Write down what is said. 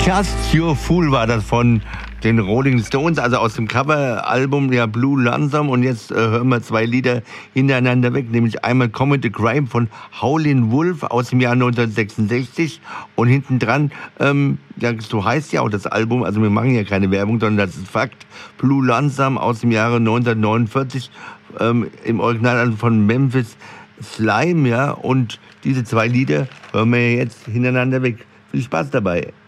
Just Your Fool war das von den Rolling Stones, also aus dem Coveralbum ja Blue Lansam. Und jetzt hören wir zwei Lieder hintereinander weg, nämlich einmal Common the Crime von Howlin' Wolf aus dem Jahr 1966 und hinten dran, ja, so heißt ja auch das Album, also wir machen ja keine Werbung, sondern das ist Fakt, Blue Lansam aus dem Jahre 1949, im Original von Memphis Slime, ja, und diese zwei Lieder hören wir jetzt hintereinander weg. Viel Spaß dabei.